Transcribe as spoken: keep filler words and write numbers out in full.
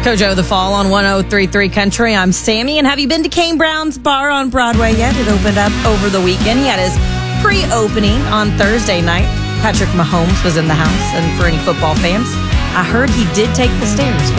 Kojo the Fall on one oh three point three Country. I'm Sammy. And have you been to Kane Brown's Bar on Broadway yet? It opened up over the weekend. He had his pre-opening on Thursday night. Patrick Mahomes was in the house. And for any football fans, I heard he did take the stairs.